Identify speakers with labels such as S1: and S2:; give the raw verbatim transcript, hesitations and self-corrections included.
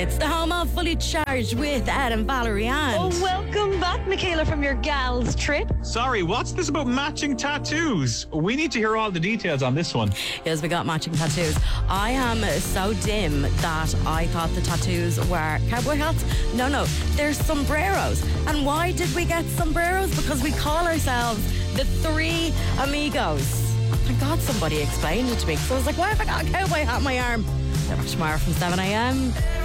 S1: It's the home of Fully Charged with Ed and Valerie Ann.
S2: Oh, welcome back, Michaela, from your gal's trip.
S3: Sorry, what's this about matching tattoos? We need to hear all the details on this one.
S1: Yes, we got matching tattoos. I am so dim that I thought the tattoos were cowboy hats. No, no, they're sombreros. And why did we get sombreros? Because we call ourselves the Three Amigos. Thank God somebody explained it to me. So I was like, why have I got a cowboy hat on my arm? Never tomorrow from seven a.m.